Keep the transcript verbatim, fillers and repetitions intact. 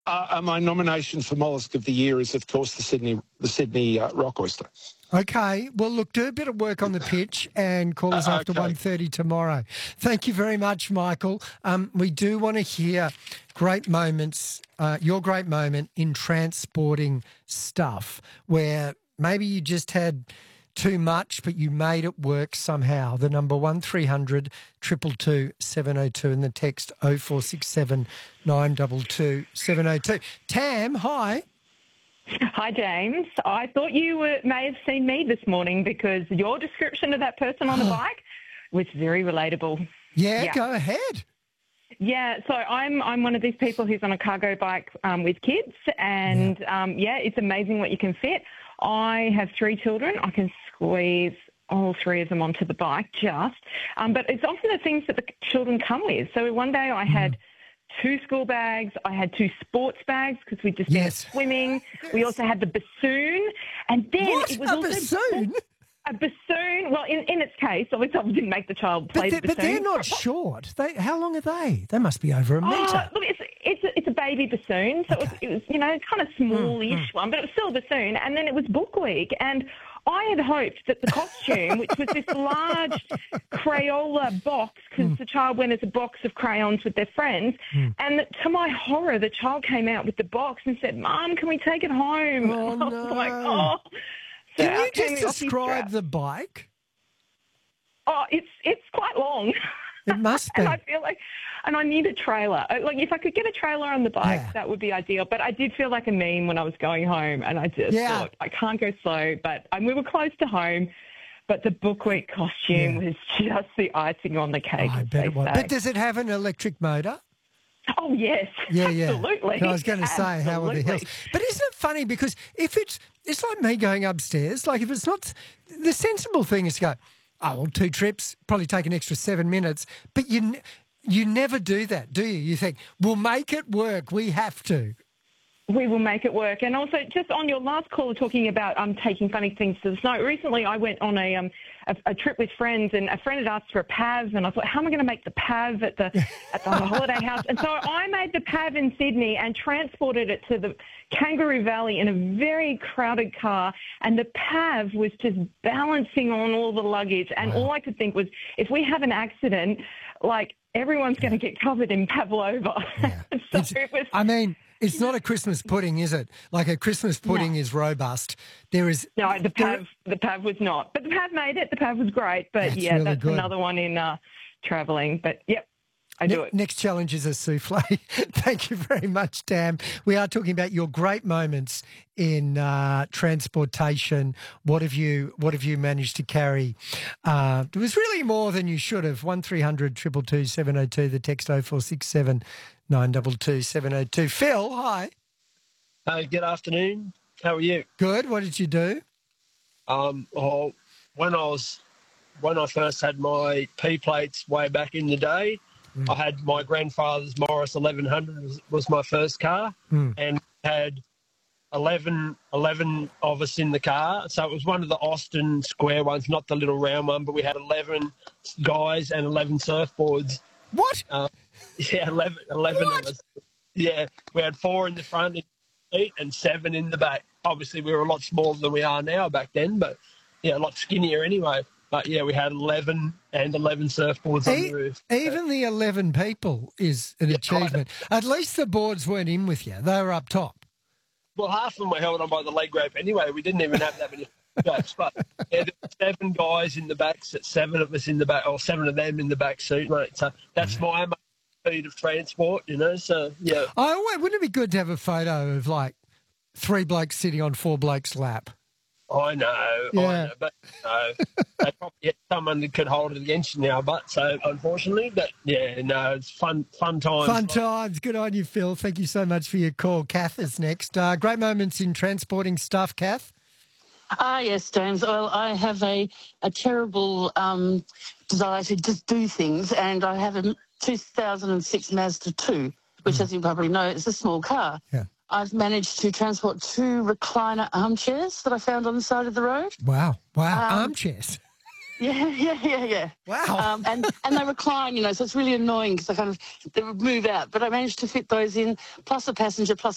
Uh, uh, my nomination for mollusk of the year is, of course, the Sydney the Sydney uh, rock oyster. Okay. Well, look, do a bit of work on the pitch and call us Uh, after okay. one thirty tomorrow. Thank you very much, Michael. Um, we do want to hear great moments, uh, your great moment in transporting stuff where maybe you just had too much, but you made it work somehow. The number one three hundred two two two seven oh two and the text oh four six seven nine two two seven oh two. Tam, hi. Hi, James. I thought you were, may have seen me this morning because your description of that person on the bike was very relatable. Yeah, Yeah. go ahead. Yeah, so I'm I'm one of these people who's on a cargo bike um, with kids, and yeah. Um, yeah, it's amazing what you can fit. I have three children. I can squeeze all three of them onto the bike just, um, but it's often the things that the children come with. So one day I had two school bags. I had two sports bags because we just Yes. been swimming. Yes. We also had the bassoon, and then What? it was A also bassoon? A bassoon. Well, in, in its case, obviously I didn't make the child But play they're, the but bassoon. they're not short. They, how long are they? They must be over a Oh, metre. look, it's it's a, it's a baby bassoon, so it, was, Okay. it was you know kind of smallish Mm, one, but it was still a bassoon. And then it was book week, and I had hoped that the costume, which was this large Crayola box, because Mm. the child went as a box of crayons with their friends, Mm. and to my horror, the child came out with the box and said, "Mum, can we take it home?" Oh, I was like, no. "Oh." So Can you out came just the Aussie describe strap. the bike? Oh, it's it's quite long. It must be. And I feel like, and I need a trailer. I- Like, if I could get a trailer on the bike, Yeah. that would be ideal. But I did feel like a meme when I was going home, and I just Yeah. thought, I can't go slow. But and we were close to home, but the book week costume Yeah. was just the icing on the cake. Oh, I as bet they it was. say. But does it have an electric motor? Oh, yes. Yeah, yeah. Absolutely. I was going to say, how are the hills? Absolutely. But isn't it funny? Because if it's, it's like me going upstairs. Like if it's not, the sensible thing is to go, oh, well, two trips, probably take an extra seven minutes. But you, n- you never do that, do you? You think, we'll make it work. We have to. We will make it work. And also, just on your last call, talking about um, taking funny things to the snow. Recently, I went on a, um, a a trip with friends, and a friend had asked for a P A V, and I thought, how am I going to make the P A V at the at the holiday house? And so I made the P A V in Sydney and transported it to the Kangaroo Valley in a very crowded car, and the P A V was just balancing on all the luggage. And Wow. all I could think was, if we have an accident, like, everyone's going to get covered in pavlova. Yeah. so It's- it was. I mean, it's not a Christmas pudding, is it? Like a Christmas pudding is robust. There is No, the P there- A V, the P A V was not. But the P A V made it. The P A V was great. But That's yeah, really that's good. another one in uh, travelling. But yep, I do Ne- it. Next challenge is a souffle. Thank you very much, Tam. We are talking about your great moments in uh, transportation. What have you What have you managed to carry? Uh, it was really more than you should have. One three hundred two two two seven oh two. The text oh four six seven nine two two seven oh two. Phil, hi. Hey, good afternoon. How are you? Good. What did you do? Um, well, when I was when I first had my P plates way back in the day, Mm. I had my grandfather's Morris eleven hundred was, was my first car, Mm. and had eleven, eleven of us in the car. So it was one of the Austin square ones, not the little round one, but we had eleven guys and eleven surfboards. What? Uh, yeah, eleven, eleven What? of us. Yeah, we had four in the front seat and seven in the back. Obviously, we were a lot smaller than we are now back then, but yeah, a lot skinnier anyway. But yeah, we had eleven and eleven surfboards on E- the roof. Even the eleven people is an Yeah, achievement. At least the boards weren't in with you. They were up top. Well, half of them were held on by the leg rope anyway. We didn't even have that many ropes. But yeah, there were seven guys in the back, seven of us in the back, or seven of them in the back seat, mate. So that's my speed of transport, you know. So yeah, Oh, wait, wouldn't it be good to have a photo of like three blokes sitting on four blokes' lap? I know, Yeah. I know, but no, they probably get someone that could hold it against you now. But so unfortunately, but yeah, no, it's fun, fun times. Fun times. Good on you, Phil. Thank you so much for your call. Kath is next. Uh, great moments in transporting stuff, Kath. Ah, yes, James. Well, I have a, a terrible um, desire to just do things, and I have a two thousand six Mazda two, which, as you probably know, is a small car. Yeah. I've managed to transport two recliner armchairs that I found on the side of the road. Wow. Wow. Um, Armchairs. Yeah, yeah, yeah, yeah. Wow. Um, and, and they recline, you know, so it's really annoying because I kind of, they would move out. But I managed to fit those in, plus a passenger, plus